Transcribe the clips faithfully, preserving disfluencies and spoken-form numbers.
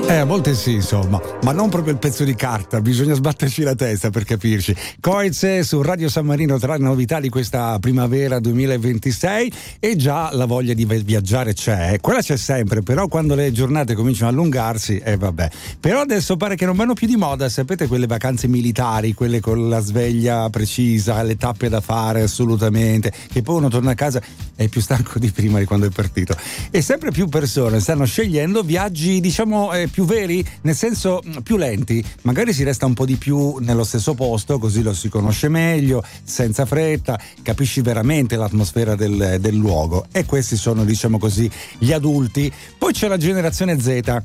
Eh, a volte sì, insomma, ma non proprio il pezzo di carta, bisogna sbatterci la testa per capirci. Coez su Radio San Marino tra le novità di questa primavera duemilaventisei, e già la voglia di viaggiare c'è, quella c'è sempre, però quando le giornate cominciano a allungarsi, eh vabbè. Però adesso pare che non vanno più di moda, sapete, quelle vacanze militari, quelle con la sveglia precisa, le tappe da fare assolutamente, che poi uno torna a casa e è più stanco di prima di quando è partito. E sempre più persone stanno scegliendo viaggi, diciamo, eh, più veri, nel senso più lenti, magari si resta un po' di più nello stesso posto, così lo si conosce meglio, senza fretta, capisci veramente l'atmosfera del, del luogo. E questi sono, diciamo così, gli adulti. Poi c'è la generazione Z,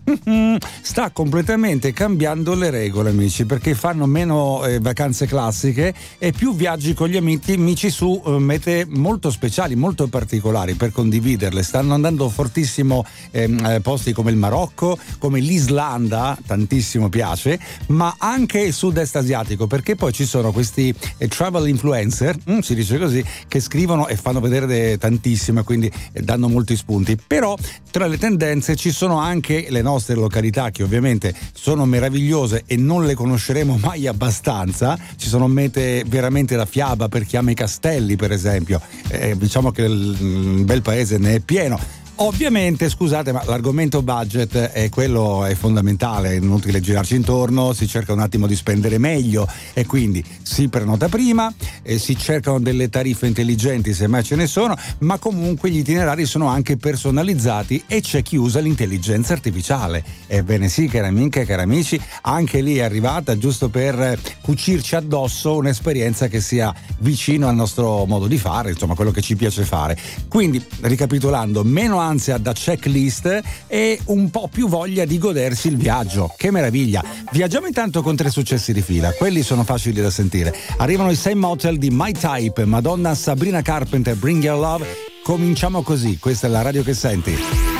sta completamente cambiando le regole, amici, perché fanno meno eh, vacanze classiche e più viaggi con gli amici, amici su eh, mete molto speciali, molto particolari per condividerle. Stanno andando fortissimo eh, posti come il Marocco, come l'Islanda, tantissimo piace, ma anche il sud-est asiatico, perché poi ci sono questi eh, travel influencer, mm, si dice così, che scrivono e fanno vedere de- tantissimo, e quindi eh, danno molti spunti. Però tra le tendenze ci sono anche le nostre località, che ovviamente sono meravigliose e non le conosceremo mai abbastanza. Ci sono mete veramente da fiaba per chi ama i castelli, per esempio, eh, diciamo che il, il bel paese ne è pieno. Ovviamente, scusate, ma l'argomento budget è quello, è fondamentale, è inutile girarci intorno, si cerca un attimo di spendere meglio e quindi si prenota prima, e si cercano delle tariffe intelligenti se mai ce ne sono, ma comunque gli itinerari sono anche personalizzati e c'è chi usa l'intelligenza artificiale. Ebbene sì, cari amiche e cari amici, anche lì è arrivata giusto per cucirci addosso un'esperienza che sia vicino al nostro modo di fare, insomma quello che ci piace fare. Quindi, ricapitolando, meno ansia da checklist e un po' più voglia di godersi il viaggio. Che meraviglia! Viaggiamo intanto con tre successi di fila, quelli sono facili da sentire. Arrivano i sei Motel di My Type, Madonna, Sabrina Carpenter, Bring Your Love. Cominciamo così, questa è la radio che senti.